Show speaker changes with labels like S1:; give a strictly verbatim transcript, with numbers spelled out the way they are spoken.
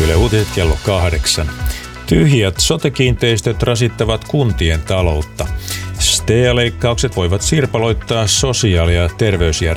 S1: Yle Uutiset kello kahdeksan. Tyhjät sote-kiinteistöt rasittavat kuntien taloutta. S T E A-leikkaukset voivat sirpaloittaa sosiaali- ja terveysjärjestelmää.